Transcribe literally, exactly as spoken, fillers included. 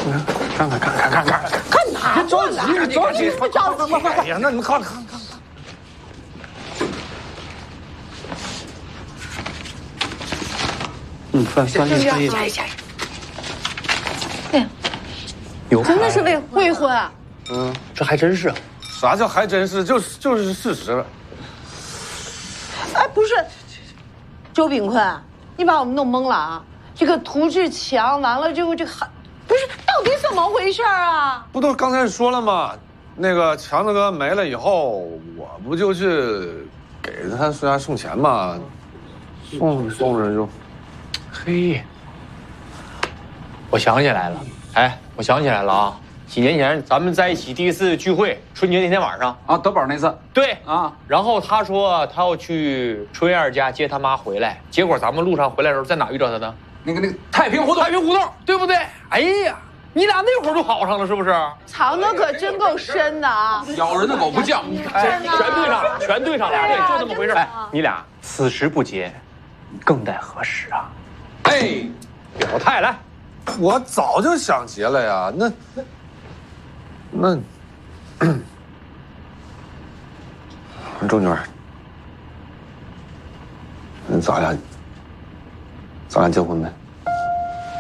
看看看看看看看， 干嘛？ 着急，着急， 不着急。 哎呀，那你们看看看。嗯，算算你可以。 下一下。 对， 有真的是未未婚。 嗯， 这还真是。 啥叫还真是？就是就是事实。 哎，不是，周炳坤，你把我们弄懵了啊！这个涂志强完了之后，这个还不是到底怎么回事啊？ 不都刚才说了吗？那个强子哥没了以后，我不就去给他家送钱吗？送送着就， 嘿，我想起来了，哎，我想起来了啊！几年前咱们在一起第一次聚会，春节那天晚上啊，德宝那次， 对啊， 然后他说他要去春燕家接他妈回来，结果咱们路上回来的时候在哪遇到他呢？ 那个那个太平胡同， 太平胡同，对不对？哎呀，你俩那会儿就好上了，是不是？ 藏的可真够深的啊！ 咬人的狗不叫， 哎，全对上了，全对上了，对，就这么回事。哎，你俩此时不结，更待何时啊？ 哎， 表态来， 我早就想结了呀。那那那周女儿，那咱俩咱俩结婚呗？